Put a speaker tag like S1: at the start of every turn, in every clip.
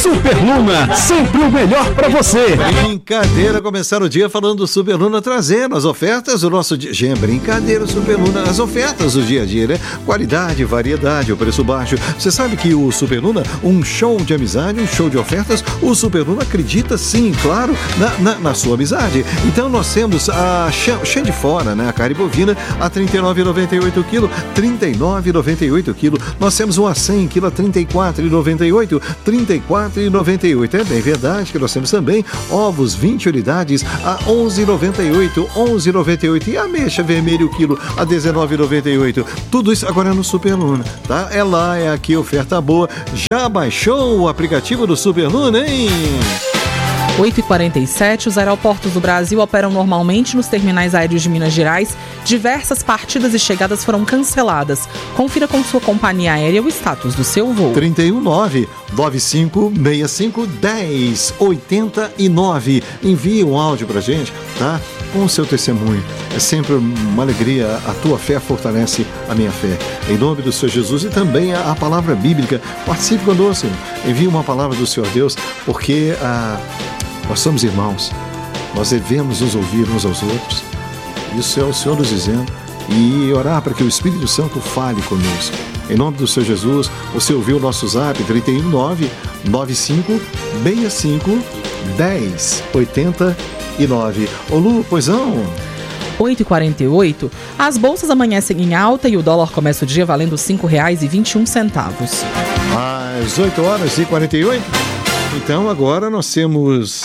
S1: Super Luna, sempre o melhor para você.
S2: Brincadeira, começar o dia falando do Super Luna, trazendo as ofertas do nosso dia. Gente, brincadeira, Super Luna, as ofertas do dia a dia, né? Qualidade, variedade, o preço baixo. Você sabe que o Super Luna, um show de amizade, um show de ofertas, o Super Luna acredita sim, claro, na sua amizade. Então nós temos a chã de fora, né? A carne bovina a R$ 39,98 kg, R$ 39,98 kg. Nós temos um a 100 kg a R$ 34,98, R$ 34,98. É bem verdade que nós temos também ovos 20 unidades a R$ 11,98, e a ameixa vermelha o quilo a R$ 19,98. Tudo isso agora é no Super Luna, tá? É lá, é aqui, oferta boa. Já baixou o aplicativo do Super Luna, hein?
S3: 8h47, os aeroportos do Brasil operam normalmente nos terminais aéreos de Minas Gerais. Diversas partidas e chegadas foram canceladas. Confira com sua companhia aérea o status do seu voo.
S2: 319-9565-1089. Envie um áudio pra gente, tá? Com o seu testemunho. É sempre uma alegria. A tua fé fortalece a minha fé. Em nome do Senhor Jesus e também a palavra bíblica. Participe conosco. Envie uma palavra do Senhor Deus, porque nós somos irmãos, nós devemos nos ouvir uns aos outros. Isso é o Senhor nos dizendo. E orar para que o Espírito Santo fale conosco. Em nome do Senhor Jesus, você ouviu o nosso zap 319-9565-1089. Ô Lu, pois não?
S3: 8h48, as bolsas amanhecem em alta e o dólar começa o dia valendo R$ 5,21.
S2: Às 8h48. Então agora nós temos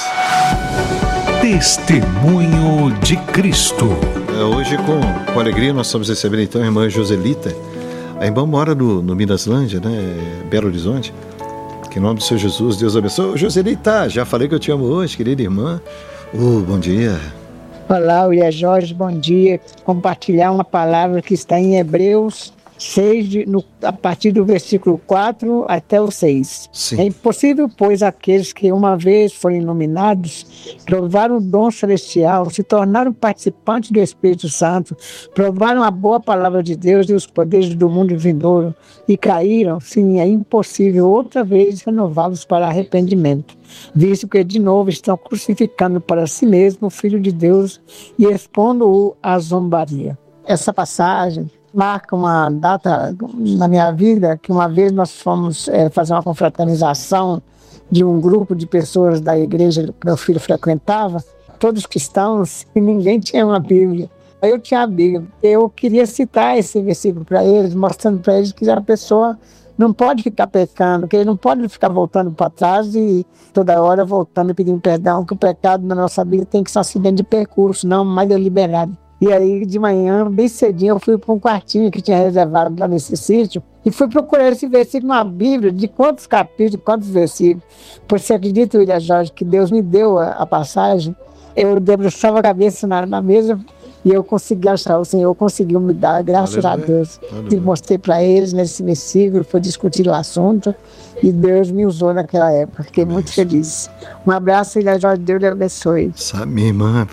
S1: Testemunho de Cristo.
S2: Hoje com alegria nós estamos recebendo então a irmã Joselita. A irmã mora no Minaslândia, né? Belo Horizonte. Que em nome do Senhor Jesus, Deus abençoe. Joselita, já falei que eu te amo hoje, querida irmã. Bom dia.
S4: Olá, William Jorge, bom dia. Compartilhar uma palavra que está em Hebreus 6, a partir do versículo 4 até o 6.
S2: Sim.
S4: É impossível, pois, aqueles que uma vez foram iluminados, provaram o dom celestial, se tornaram participantes do Espírito Santo, provaram a boa palavra de Deus e os poderes do mundo vindouro, e caíram, sim, é impossível outra vez renová-los para arrependimento, visto que de novo estão crucificando para si mesmo o Filho de Deus e expondo-o à zombaria. Essa passagem marca uma data na minha vida que uma vez nós fomos fazer uma confraternização de um grupo de pessoas da igreja que meu filho frequentava, todos cristãos, e ninguém tinha uma Bíblia. Eu tinha a Bíblia. Eu queria citar esse versículo para eles, mostrando para eles que a pessoa não pode ficar pecando, que ele não pode ficar voltando para trás e toda hora voltando e pedindo perdão, que o pecado na nossa vida tem que ser um acidente de percurso, não mais deliberado. E aí, de manhã, bem cedinho, eu fui para um quartinho que tinha reservado lá nesse sítio e fui procurar esse versículo na Bíblia, de quantos capítulos, quantos versículos. Pois você acredita, William Jorge, que Deus me deu a passagem? Eu debruçava a cabeça na mesa e eu consegui achar, o Senhor conseguiu me dar, graças a Deus. E mostrei para eles nesse versículo, foi discutir o assunto e Deus me usou naquela época. Fiquei muito feliz. Um abraço, William Jorge, Deus lhe abençoe.
S2: Sabe, minha irmã,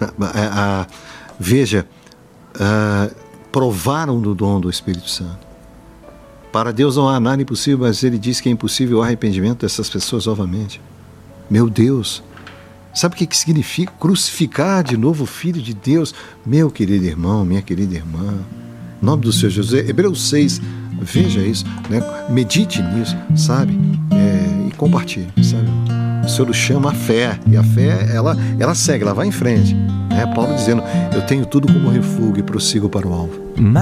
S2: veja, provaram do dom do Espírito Santo. Para Deus não há nada impossível, mas Ele diz que é impossível o arrependimento dessas pessoas novamente. Meu Deus, sabe o que significa crucificar de novo o Filho de Deus? Meu querido irmão, minha querida irmã, em nome do Senhor Jesus, Hebreus 6, veja isso, né? Medite nisso, sabe? E compartilhe, sabe? O Senhor nos chama a fé, e a fé, ela segue, ela vai em frente. Paulo dizendo, eu tenho tudo como refúgio e prossigo para o alvo.